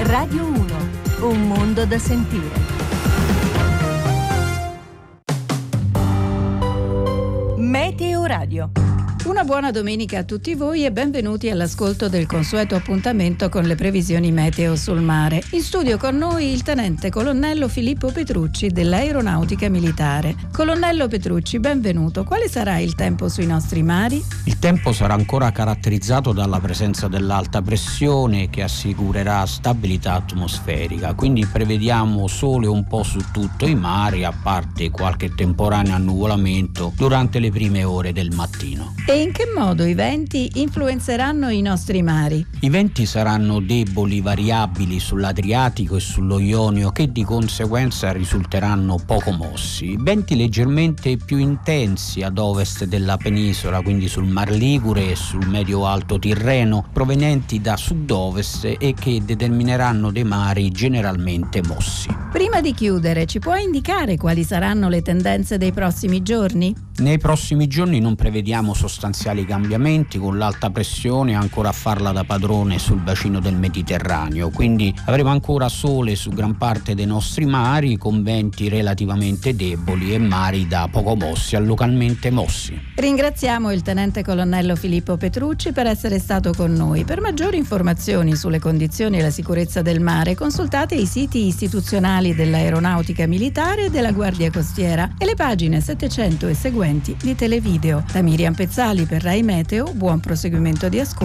Radio 1, un mondo da sentire. Meteo Radio. Una buona domenica a tutti voi e benvenuti all'ascolto del consueto appuntamento con le previsioni meteo sul mare. In studio con noi il tenente colonnello Filippo Petrucci dell'Aeronautica Militare. Colonnello Petrucci, benvenuto. Quale sarà il tempo sui nostri mari? Il tempo sarà ancora caratterizzato dalla presenza dell'alta pressione che assicurerà stabilità atmosferica, quindi prevediamo sole un po' su tutto i mari, a parte qualche temporaneo annuvolamento durante le prime ore del mattino. E in che modo i venti influenzeranno i nostri mari? I venti saranno deboli, variabili sull'Adriatico e sullo Ionio, che di conseguenza risulteranno poco mossi. Venti leggermente più intensi ad ovest della penisola, quindi sul Mar Ligure e sul medio-alto Tirreno, provenienti da sud-ovest e che determineranno dei mari generalmente mossi. Prima di chiudere, ci può indicare quali saranno le tendenze dei prossimi giorni? Nei prossimi giorni non prevediamo sostanziali cambiamenti, con l'alta pressione ancora a farla da padrone sul bacino del Mediterraneo, quindi avremo ancora sole su gran parte dei nostri mari, con venti relativamente deboli e mari da poco mossi a localmente mossi. Ringraziamo il tenente colonnello Filippo Petrucci per essere stato con noi. Per maggiori informazioni sulle condizioni e la sicurezza del mare, consultate i siti istituzionali dell'Aeronautica Militare e della Guardia Costiera e le pagine 700 e seguenti di Televideo. Da Miriam Pezzali per Rai Meteo, buon proseguimento di ascolto.